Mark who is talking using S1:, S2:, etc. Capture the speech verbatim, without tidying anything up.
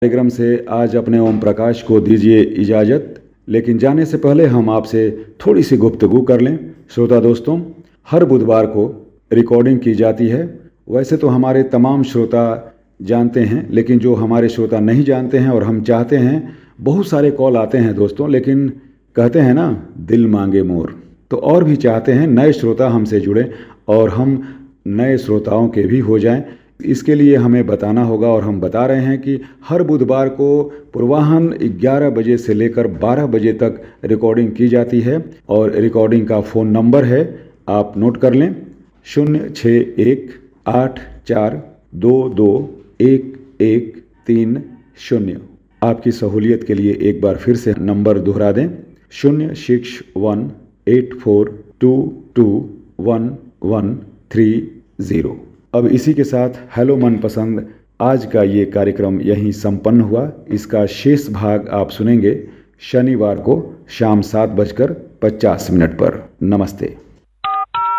S1: कार्यक्रम से आज अपने ओम प्रकाश को दीजिए इजाज़त, लेकिन जाने से पहले हम आपसे थोड़ी सी गुफ्तगू कर लें। श्रोता दोस्तों, हर बुधवार को रिकॉर्डिंग की जाती है। वैसे तो हमारे तमाम श्रोता जानते हैं, लेकिन जो हमारे श्रोता नहीं जानते हैं और हम चाहते हैं, बहुत सारे कॉल आते हैं दोस्तों, लेकिन कहते हैं ना, दिल मांगे मोर, तो और भी चाहते हैं नए श्रोता हमसे जुड़ें और हम नए श्रोताओं के भी हो जाएं। इसके लिए हमें बताना होगा और हम बता रहे हैं कि हर बुधवार को पूर्वाह्न ग्यारह बजे से लेकर बारह बजे तक रिकॉर्डिंग की जाती है और रिकॉर्डिंग का फ़ोन नंबर है, आप नोट कर लें, शून्य छः एक आठ चार दो दो एक एक तीन शून्य। आपकी सहूलियत के लिए एक बार फिर से नंबर दोहरा दें, शून्य six one eight four to to one one three zero. अब इसी के साथ हेलो मनपसंद आज का ये कार्यक्रम यहीं संपन्न हुआ। इसका शेष भाग आप सुनेंगे शनिवार को शाम सात बजकर पचास मिनट पर। नमस्ते।